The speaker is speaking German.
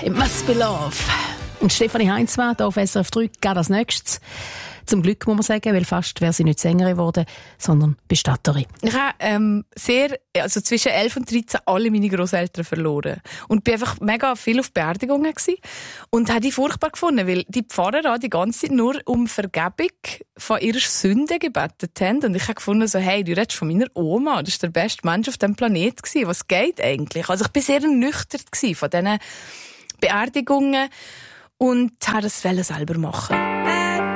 It Must Be Love. Und Stefanie Heinzmann hier auf SRF 3 geht als nächstes. Zum Glück, muss man sagen, weil fast wäre sie nicht Sängerin geworden, sondern Bestatterin. Ich habe zwischen 11 und 13 alle meine Grosseltern verloren. Und bin einfach mega viel auf Beerdigungen gewesen. Und habe die furchtbar gefunden, weil die Pfarrer die ganze Zeit nur um Vergebung von ihrer Sünde gebetet haben. Und ich habe gefunden, so, hey, du redest von meiner Oma. Das war der beste Mensch auf diesem Planeten gewesen. Was geht eigentlich? Also ich war sehr ernüchtert gewesen von diesen Beerdigungen und wollte das selber machen.